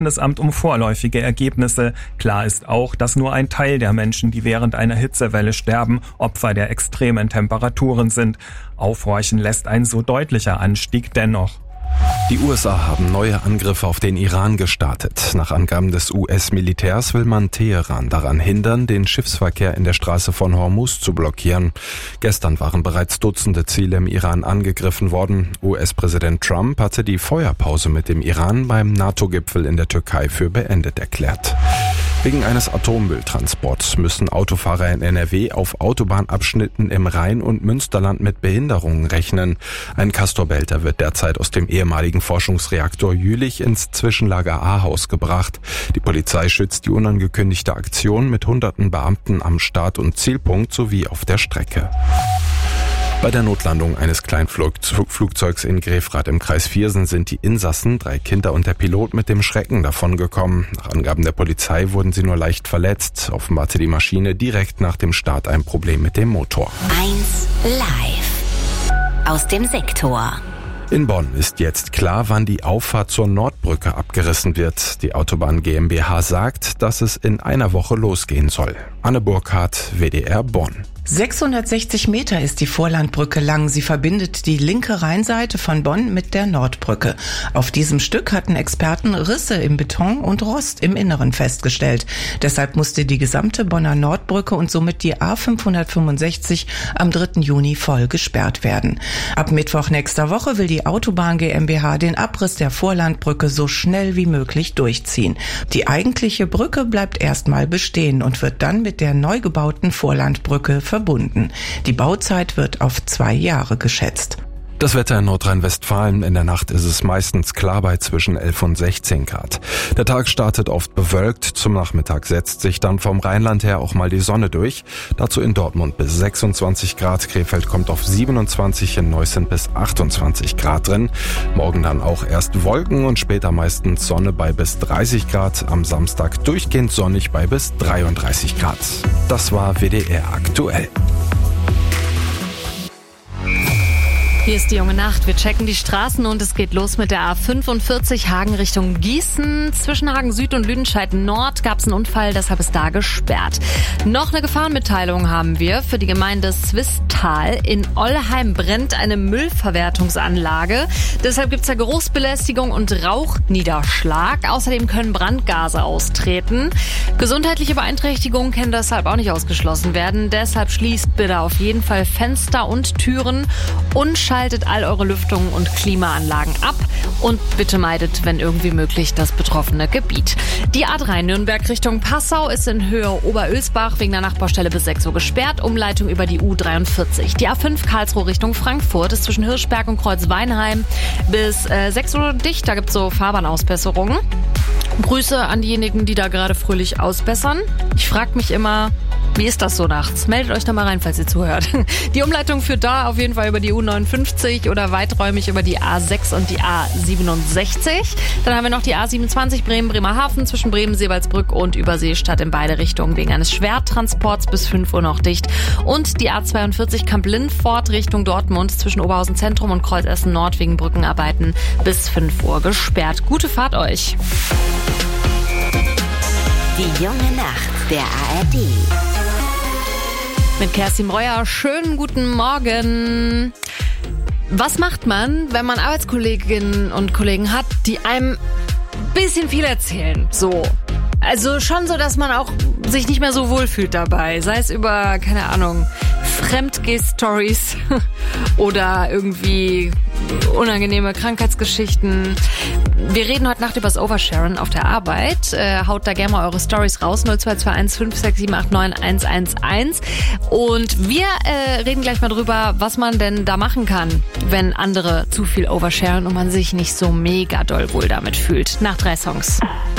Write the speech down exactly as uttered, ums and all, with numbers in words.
Bundesamt um vorläufige Ergebnisse. Klar ist auch, dass nur ein Teil der Menschen, die während einer Hitzewelle sterben, Opfer der extremen Temperaturen sind. Aufhorchen lässt ein so deutlicher Anstieg dennoch. Die U S A haben neue Angriffe auf den Iran gestartet. Nach Angaben des U S-Militärs will man Teheran daran hindern, den Schiffsverkehr in der Straße von Hormuz zu blockieren. Gestern waren bereits Dutzende Ziele im Iran angegriffen worden. U S-Präsident Trump hatte die Feuerpause mit dem Iran beim NATO-Gipfel in der Türkei für beendet erklärt. Wegen eines Atommülltransports müssen Autofahrer in N R W auf Autobahnabschnitten im Rhein- und Münsterland mit Behinderungen rechnen. Ein Castor-Belter wird derzeit aus dem ehemaligen Forschungsreaktor Jülich ins Zwischenlager Ahaus gebracht. Die Polizei schützt die unangekündigte Aktion mit hunderten Beamten am Start- und Zielpunkt sowie auf der Strecke. Bei der Notlandung eines Kleinflugzeugs in Grefrath im Kreis Viersen sind die Insassen, drei Kinder und der Pilot, mit dem Schrecken davongekommen. Nach Angaben der Polizei wurden sie nur leicht verletzt. Offenbar hatte die Maschine direkt nach dem Start ein Problem mit dem Motor. eins live aus dem Sektor. In Bonn ist jetzt klar, wann die Auffahrt zur Nordbrücke abgerissen wird. Die Autobahn GmbH sagt, dass es in einer Woche losgehen soll. Anne Burkhardt, W D R Bonn. sechshundertsechzig Meter ist die Vorlandbrücke lang. Sie verbindet die linke Rheinseite von Bonn mit der Nordbrücke. Auf diesem Stück hatten Experten Risse im Beton und Rost im Inneren festgestellt. Deshalb musste die gesamte Bonner Nordbrücke und somit die A fünfhundertfünfundsechzig am dritten Juni voll gesperrt werden. Ab Mittwoch nächster Woche will die Autobahn GmbH den Abriss der Vorlandbrücke so schnell wie möglich durchziehen. Die eigentliche Brücke bleibt erstmal bestehen und wird dann mit der neu gebauten Vorlandbrücke verbunden. Die Bauzeit wird auf zwei Jahre geschätzt. Das Wetter in Nordrhein-Westfalen. In der Nacht ist es meistens klar bei zwischen elf und sechzehn Grad. Der Tag startet oft bewölkt. Zum Nachmittag setzt sich dann vom Rheinland her auch mal die Sonne durch. Dazu in Dortmund bis sechsundzwanzig Grad. Krefeld kommt auf siebenundzwanzig, in Neuss sind bis achtundzwanzig Grad drin. Morgen dann auch erst Wolken und später meistens Sonne bei bis dreißig Grad. Am Samstag durchgehend sonnig bei bis dreiunddreißig Grad. Das war W D R aktuell. Hier ist die junge Nacht. Wir checken die Straßen und es geht los mit der A fünfundvierzig Hagen Richtung Gießen. Zwischen Hagen Süd und Lüdenscheid Nord gab es einen Unfall, deshalb ist da gesperrt. Noch eine Gefahrenmitteilung haben wir für die Gemeinde Swisttal. In Ollheim brennt eine Müllverwertungsanlage. Deshalb gibt es da Geruchsbelästigung und Rauchniederschlag. Außerdem können Brandgase austreten. Gesundheitliche Beeinträchtigungen können deshalb auch nicht ausgeschlossen werden. Deshalb schließt bitte auf jeden Fall Fenster und Türen und schaltet all eure Lüftungen und Klimaanlagen ab und bitte meidet, wenn irgendwie möglich, das betroffene Gebiet. Die A drei Nürnberg Richtung Passau ist in Höhe Oberölsbach wegen der Nachbaustelle bis sechs Uhr gesperrt. Umleitung über die U dreiundvierzig. Die A fünf Karlsruhe Richtung Frankfurt ist zwischen Hirschberg und Kreuzweinheim bis äh, sechs Uhr dicht. Da gibt es so Fahrbahnausbesserungen. Grüße an diejenigen, die da gerade fröhlich ausbessern. Ich frage mich immer, wie ist das so nachts? Meldet euch da mal rein, falls ihr zuhört. Die Umleitung führt da auf jeden Fall über die U neunundfünfzig oder weiträumig über die A sechs und die A siebenundsechzig. Dann haben wir noch die A siebenundzwanzig Bremen-Bremerhaven zwischen Bremen-Seebaldsbrück und Überseestadt in beide Richtungen wegen eines Schwertransports bis fünf Uhr noch dicht. Und die A zweiundvierzig Kamp-Lindfort Richtung Dortmund zwischen Oberhausen Zentrum und Kreuzessen Nord wegen Brückenarbeiten bis fünf Uhr gesperrt. Gute Fahrt euch. Die junge Nacht der A R D. Mit Kerstin Breuer, schönen guten Morgen. Was macht man, wenn man Arbeitskolleginnen und Kollegen hat, die einem ein bisschen viel erzählen? So. Also schon so, dass man auch sich nicht mehr so wohlfühlt dabei. Sei es über, keine Ahnung, Fremdgeh-Stories oder irgendwie unangenehme Krankheitsgeschichten. Wir reden heute Nacht über das Oversharen auf der Arbeit. Äh, haut da gerne mal eure Stories raus. null zwei zwei eins fünf sechs sieben acht neun eins eins eins. Und wir äh, reden gleich mal drüber, was man denn da machen kann, wenn andere zu viel oversharen und man sich nicht so mega doll wohl damit fühlt. Nach drei Songs.